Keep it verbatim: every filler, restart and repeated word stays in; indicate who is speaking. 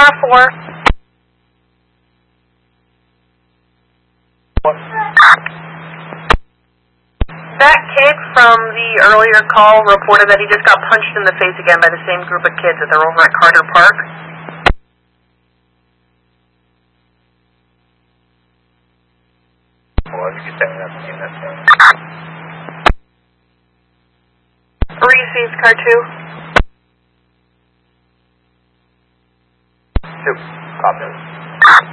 Speaker 1: Car four. That kid from the earlier call reported that he just got punched in the face again by the same group of kids that they're over at Carter Park.
Speaker 2: Well, you can tell me that to me, that's fine.
Speaker 1: Received, car two.
Speaker 2: Two. Copy.